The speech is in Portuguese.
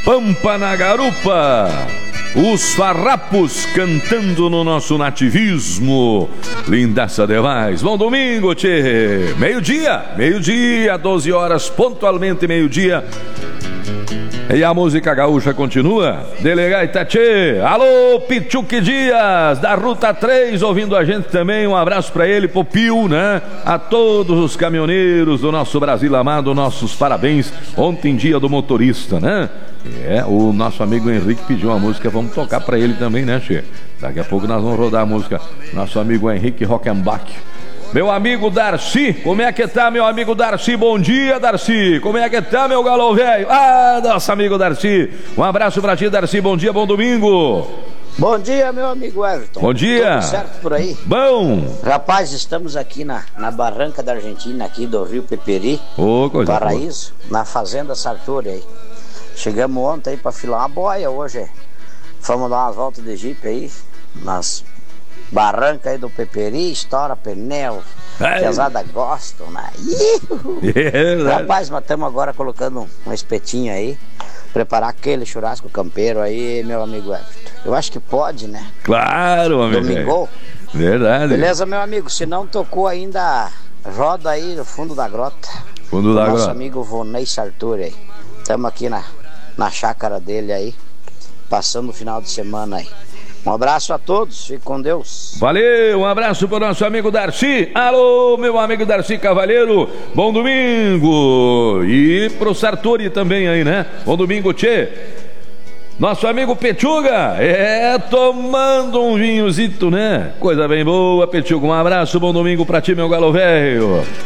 Pampa na Garupa, os farrapos cantando no nosso nativismo. Lindaça demais. Bom domingo, tchê. Meio-dia, 12 horas, pontualmente meio-dia. E a música gaúcha continua. Delegado Itatê. Alô, Pichuque Dias, da Ruta 3, ouvindo a gente também. Um abraço pra ele, pro Pio, né? A todos os caminhoneiros do nosso Brasil amado, nossos parabéns. Ontem, dia do motorista, né? O nosso amigo Henrique pediu uma música, vamos tocar pra ele também, né, Che? Daqui a pouco nós vamos rodar a música. Nosso amigo Henrique Rockenbach. Meu amigo Darcy, como é que tá, meu amigo Darcy? Bom dia, Darcy. Como é que tá, meu galão velho? Ah, nosso amigo Darcy. Um abraço pra ti, Darcy. Bom dia, bom domingo. Bom dia, meu amigo Everton. Bom dia. Tudo certo por aí? Bom. Rapaz, estamos aqui na barranca da Argentina, aqui do Rio Peperi, Paraíso, boa. Na Fazenda Sartori aí. Chegamos ontem aí pra filar uma boia hoje. Fomos dar uma volta de jipe aí, nas barranca aí do Peperi, estoura pneu, pesada gostam, né? Rapaz, mas estamos agora colocando um espetinho aí, preparar aquele churrasco campeiro aí, meu amigo Everton. Eu acho que pode, né? Claro, amigo. Domingo. Verdade. Beleza, meu amigo? Se não tocou ainda, roda aí no fundo da grota. Fundo da grota. Nosso amigo Vonei Sartori aí. Estamos aqui na chácara dele aí, passando o final de semana aí. Um abraço a todos, fique com Deus. Valeu, um abraço para o nosso amigo Darcy. Alô, meu amigo Darcy Cavaleiro, bom domingo. E pro Sartori também aí, né? Bom domingo, tchê. Nosso amigo Pechuga, tomando um vinhozito, né? Coisa bem boa, Pechuga. Um abraço, bom domingo pra ti, meu galo velho.